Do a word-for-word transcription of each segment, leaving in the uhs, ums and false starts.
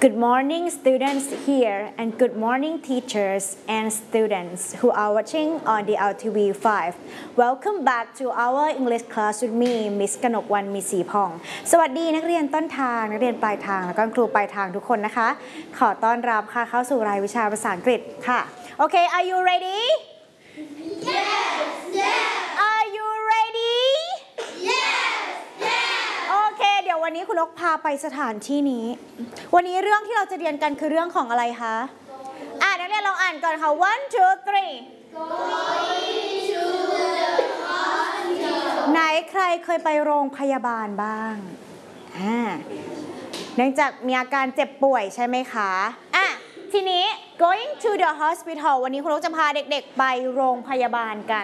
Good morning students here and good morning teachers and students who are watching on the L T V five. Welcome back to our English class with me Miss กนกวรรณมีศรีผ่องสวัสดีนักเรียนต้นทางนักเรียนปลายทางแล้วก็ครูปลายทางทุกคนนะคะขอต้อนรับค่ะเข้าสู่รายวิชาภาษาอังกฤษค่ะ Okay, are you ready? Yes, yes. Are you ready? Yes, yes. โอเคเดี๋ยววันนี้คุณนกพาไปสถานที่นี้วันนี้เรื่องที่เราจะเรียนกันคือเรื่องของอะไรคะอ่ะนักเรียนลองอ่านก่อนค่ะ one two three Going to the hospital. ไหนใครเคยไปโรงพยาบาลบ้างอ่าเนื่องจากมีอาการเจ็บป่วยใช่ไหมคะอ่ะทีนี้ going to the hospital วันนี้คุณนกจะพาเด็กๆไปโรงพยาบาลกัน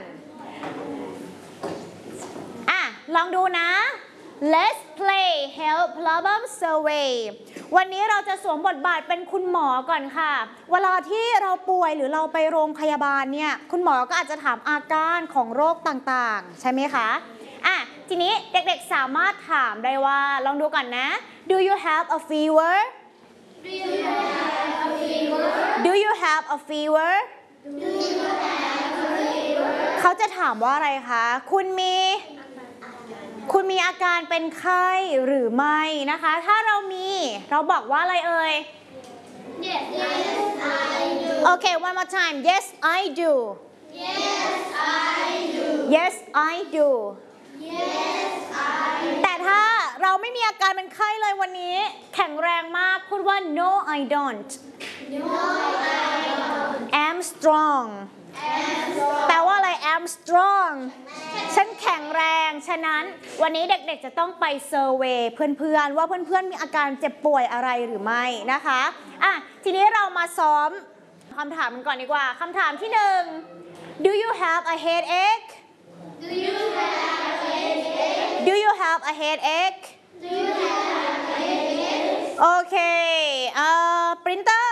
อ่ะลองดูนะ Let's play health problem survey วันนี้เราจะสวมบทบาทเป็นคุณหมอก่อนค่ะเวลาที่เราป่วยหรือเราไปโรงพยาบาลเนี่ยคุณหมอก็อาจจะถามอาการของโรคต่างๆใช่ไหมคะอ่ะทีนี้เด็กๆสามารถถามได้ว่าลองดูก่อนนะ Do you have a fever Do you have a fever? Do you have a fever Do you have a fever? เขาจะถามว่าอะไรคะคุณมีคุณมีอาการเป็นไข้หรือไม่นะคะถ้าเรามีเราบอกว่าอะไรเอ่ย Yes, yes, I do. Okay one more time Yes I do Yes, I do. Yes I do Yes, I do. แต่ถ้าเราไม่มีอาการเป็นไข้เลยวันนี้แข็งแรงมากพูดว่า No I don't No, I don't. I'm strong And so แปลว่าอะไร I'm strong ฉันแข็งแรง ฉะนั้นวันนี้เด็กๆจะต้องไปเซอร์เวย์เพื่อนๆว่าเพื่อนๆมีอาการเจ็บป่วยอะไรหรือไม่นะคะอ่ะทีนี้เรามาซ้อมคำถามกันก่อนดีกว่าคำถามที่หนึ่ง Do you have a headache do you have a headache? Do you have a headache Do you have a headache? โอเคเอ่อ printer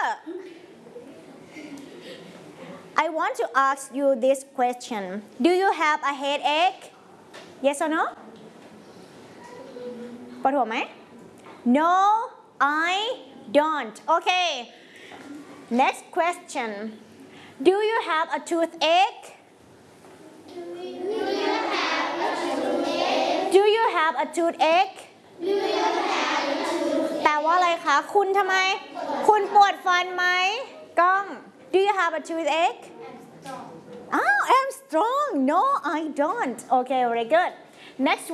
I want to ask you this question Do you have a headache Yes or no ปวดหัวไหม No I don't Okay Next question Do you have a toothache Do you have a toothache? Do you have a toothache Do you have a toothache? แปลว่าอะไรคะคุณทำไมคุณปวดฟันไหมกล้อง Do you have a toothache Oh I'm strong No I don't Okay very good Next